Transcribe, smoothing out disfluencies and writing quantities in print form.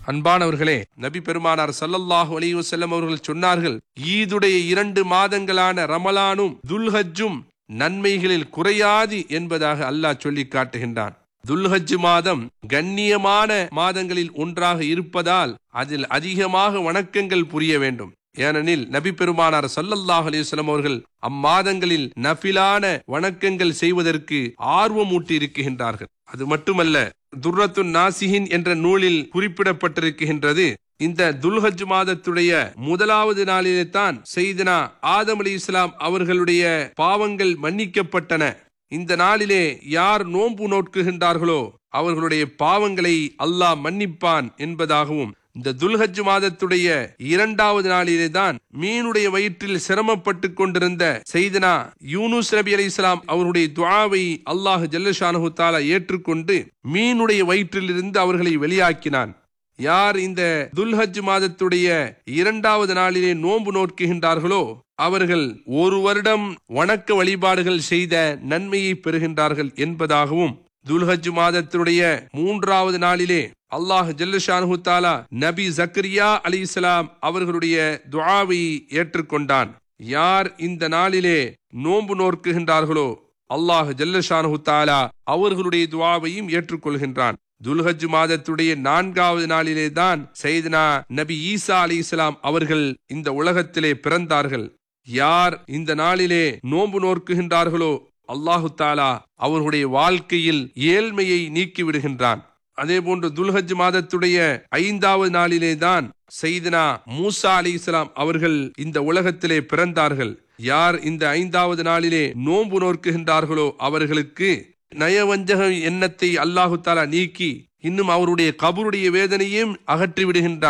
அன்பானவர்களே, நபி பெருமானார் ஸல்லல்லாஹு அலைஹி வஸல்லம் அவர்கள் சொன்னார்கள், ஈதுடைய 2 மாதங்களான ரமலானும் துல்ஹஜ்ஜும் நன்மைகளில் குறையாது என்பதாக அல்லாஹ் சொல்லி காட்டுகின்றான். துல்ஹஜ் மாதம் கண்ணியமான மாதங்களில் ஒன்றாக இருப்பதால் அதில் அதிகமாக வணக்கங்கள் புரிய வேண்டும். ஏனெனில் நபி பெருமானார் ஸல்லல்லாஹு அலைஹி வஸல்லம் அவர்கள் அம்மாதங்களில் நஃபிலான வணக்கங்கள் செய்வதற்கு ஆர்வமூட்டி இருக்கின்றார்கள். அது மட்டுமல்ல, துர்ரத்துன் நாசிஹின் என்ற நூலில் குறிப்பிடப்பட்டிருக்கின்றது, இந்த துல்ஹஜ் மாதத்துடைய முதலாவது நாளிலே தான் சையதுனா ஆதம் அலைஹிஸ்ஸலாம் அவர்களுடைய பாவங்கள் மன்னிக்கப்பட்டன. இந்த நாளிலே யார் நோன்பு நோக்குகின்றார்களோ அவர்களுடைய பாவங்களை அல்லாஹ் மன்னிப்பான் என்பதாகவும், இந்த துல்ஹஜ் மாதத்துடைய 2வது நாளிலே தான் மீனுடைய வயிற்றில் சிரமப்பட்டு கொண்டிருந்த சையதுனா யூனுஸ் நபி அலைஹிஸ்ஸலாம் அவருடைய துஆவை அல்லாஹ் ஜல்ல ஷானஹு தஆலா ஏற்றுக்கொண்டு மீனுடைய வயிற்றிலிருந்து அவர்களை வெளியாக்கினான். யார் இந்த துல்ஹஜ் மாதத்துடைய 2வது நாளிலே நோன்பு நோக்குகின்றார்களோ அவர்கள் 1 வருடம் வணக்க வழிபாடுகள் செய்த நன்மையை பெறுகின்றார்கள் என்பதாகவும், துல்ஹஜ் மாதத்துடைய 3வது நாளிலே அல்லாஹ் ஜல்ல ஷானஹு தஆலா நபி ஜக்கரியா அலைஹிஸ்ஸலாம் அவர்களுடைய துஆவை ஏற்றுக்கொண்டான். யார் இந்த நாளிலே நோன்பு நோக்குகின்றார்களோ அல்லாஹ் ஜல்ல ஷானஹு தஆலா அவர்களுடைய துஆவையும் ஏற்றுக்கொள்கின்றான். துல்ஹஜ் மாதத்துடைய 4வது நாளிலே தான் சையதுனா நபி ஈசா அலைஹிஸ்ஸலாம் அவர்கள் இந்த உலகத்திலே பிறந்தார்கள். யார் இந்த நாளிலே நோன்பு நோக்குகின்றார்களோ அல்லாஹு தஆலா அவர்களுடைய வாழ்க்கையில் ஏழ்மையை நீக்கி விடுகின்றான். அதே போன்று துல்ஹஜ் மாதத்துடைய 5வது நாளிலே தான் சையதுனா மூசா அலைஹிஸ்ஸலாம் அவர்கள் இந்த உலகத்திலே பிறந்தார்கள். யார் இந்த 5வது நாளிலே நோன்பு நோக்குகின்றார்களோ அவர்களுக்கு நயவஞ்சக எண்ணத்தை அல்லாஹு தஆலா நீக்கி இன்னும் அவருடைய கபருடைய வேதனையும் அகற்றி விடுகின்றான்.